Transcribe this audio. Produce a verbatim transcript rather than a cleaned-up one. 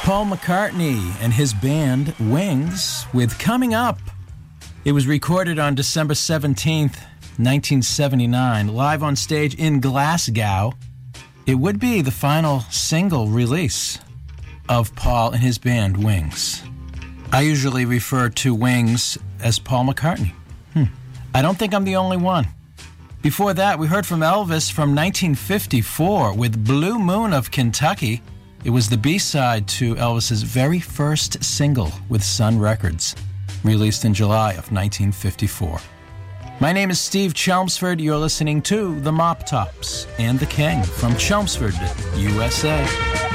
Paul McCartney and his band Wings with Coming Up. It was recorded on December seventeenth, nineteen seventy-nine, live on stage in Glasgow. It would be the final single release of Paul and his band Wings. I usually refer to Wings as Paul McCartney. Hmm. I don't think I'm the only one. Before that, we heard from Elvis from nineteen fifty-four with Blue Moon of Kentucky. It was the B-side to Elvis's very first single with Sun Records, released in July of nineteen fifty-four. My name is Steve Chelmsford. You're listening to The Mop Tops and The King from Chelmsford, U S A.